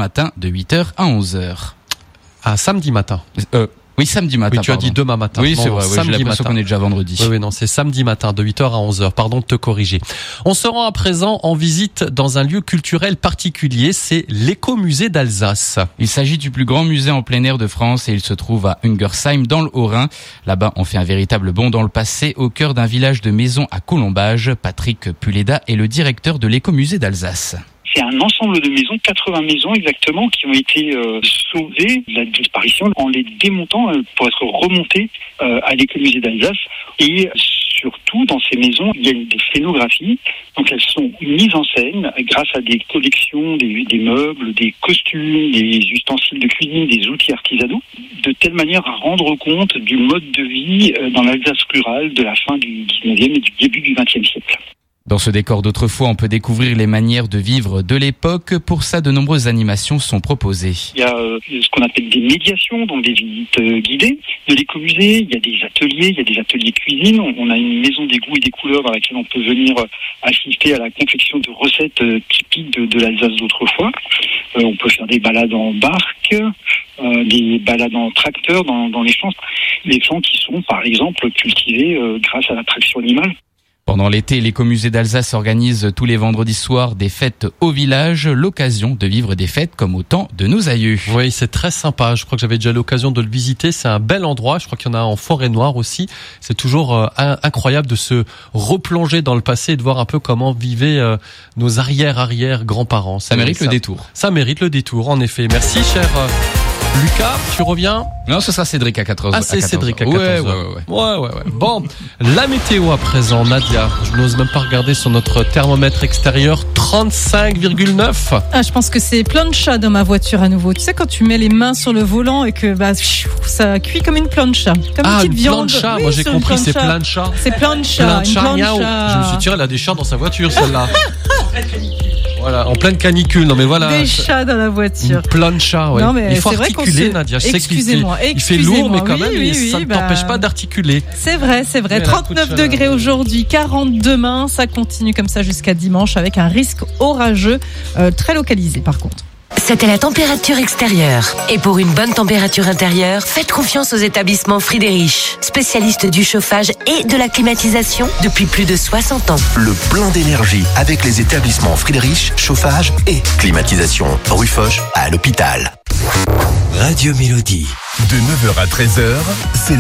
matin de 8h à 11h. Ah, samedi matin. Oui, samedi matin. Oui, tu as dit demain matin. Oui, c'est non, vrai. Oui, j'ai l'impression qu'on est déjà vendredi. Oui, non, c'est samedi matin de 8h à 11h. Pardon de te corriger. On se rend à présent en visite dans un lieu culturel particulier. C'est l'écomusée d'Alsace. Il s'agit du plus grand musée en plein air de France et il se trouve à Ungersheim dans le Haut-Rhin. Là-bas, on fait un véritable bond dans le passé au cœur d'un village de maisons à Colombage. Patrick Puleda est le directeur de l'écomusée d'Alsace. C'est un ensemble de maisons, 80 maisons exactement, qui ont été sauvées de la disparition en les démontant pour être remontées à l'écomusée d'Alsace. Et surtout, dans ces maisons, il y a des scénographies. Donc elles sont mises en scène grâce à des collections, des meubles, des costumes, des ustensiles de cuisine, des outils artisanaux, de telle manière à rendre compte du mode de vie dans l'Alsace rurale de la fin du 19e et du début du 20e siècle. Dans ce décor d'autrefois, on peut découvrir les manières de vivre de l'époque. Pour ça, de nombreuses animations sont proposées. Il y a ce qu'on appelle des médiations, donc des visites guidées de l'écomusée. Il y a des ateliers cuisine. On a une maison des goûts et des couleurs dans laquelle on peut venir assister à la confection de recettes typiques de l'Alsace d'autrefois. On peut faire des balades en barque, des balades en tracteur dans les champs. Les champs qui sont, par exemple, cultivés grâce à la traction animale. Pendant l'été, l'écomusée d'Alsace organise tous les vendredis soirs des fêtes au village, l'occasion de vivre des fêtes comme au temps de nos aïeux. Oui, c'est très sympa. Je crois que j'avais déjà l'occasion de le visiter. C'est un bel endroit. Je crois qu'il y en a en Forêt-Noire aussi. C'est toujours incroyable de se replonger dans le passé et de voir un peu comment vivaient nos arrière-grands-parents. Ça mérite le détour. Ça mérite le détour, en effet. Merci, cher Lucas, tu reviens? Non, ce sera Cédric à 14h. Ah, c'est Cédric à 14h. Ouais. Bon, la météo à présent, Nadia. Je n'ose même pas regarder sur notre thermomètre extérieur. 35,9. Ah, je pense que c'est plancha dans ma voiture à nouveau. Tu sais, quand tu mets les mains sur le volant et que ça cuit comme une plancha. Comme une petite viande. Plancha, oui, moi j'ai compris, c'est plancha. C'est plancha. Une plancha. Je me suis tiré, elle a des chats dans sa voiture, celle-là. Voilà, en pleine canicule. Non mais voilà. Des chats dans la voiture. Une plancha, ouais. Non, mais il faut c'est vrai articuler, Nadia. Je sais qu'il fait lourd, mais quand même, ça ne t'empêche pas d'articuler. C'est vrai. 39 degrés aujourd'hui, 40 demain. Ça continue comme ça jusqu'à dimanche avec un risque orageux très localisé par contre. C'était la température extérieure. Et pour une bonne température intérieure, faites confiance aux établissements Friedrich, spécialistes du chauffage et de la climatisation depuis plus de 60 ans. Le plein d'énergie avec les établissements Friedrich, chauffage et climatisation. Rue Foch à l'hôpital. Radio Mélodie. De 9h à 13h, c'est